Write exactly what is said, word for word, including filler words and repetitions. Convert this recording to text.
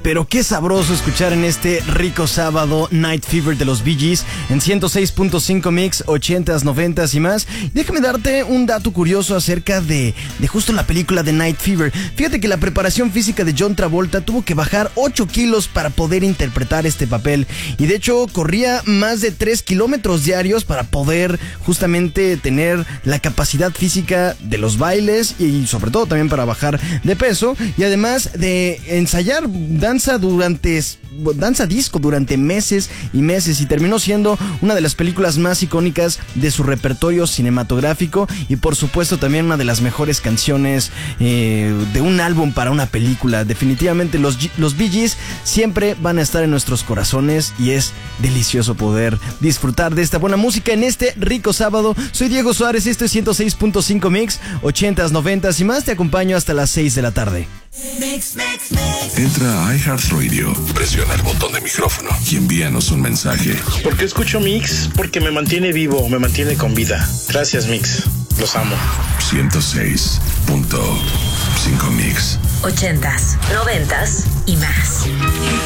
pero qué sabroso escuchar en este rico sábado Night Fever de los Bee Gees en ciento seis punto cinco Mix, ochentas, noventas y más. Déjame darte un dato curioso acerca de, de justo la película de Night Fever. Fíjate que la preparación física de John Travolta tuvo que bajar ocho kilos para poder interpretar este papel, y de hecho corría más de tres kilómetros diarios para poder justamente tener la capacidad física de los bailes y sobre todo también para bajar de peso, y además de ensayar danza durante danza disco durante meses y meses, y terminó siendo una de las películas más icónicas de su repertorio cinematográfico, y por supuesto también una de las mejores canciones eh, de un álbum para una película. Definitivamente los, los Bee Gees siempre van a estar en nuestros corazones, y es delicioso poder disfrutar de esta buena música en este rico sábado. Soy Diego Suárez, esto es ciento seis punto cinco Mix, ochentas, noventas y más. Te acompaño hasta las seis de la tarde. Mix, mix, mix. Entra a iHeartRadio, presiona el botón de micrófono y envíanos un mensaje. ¿Por qué escucho Mix? Porque me mantiene vivo, me mantiene con vida. Gracias, Mix. Los amo. ciento seis punto cinco Mix. Ochentas, noventas y más.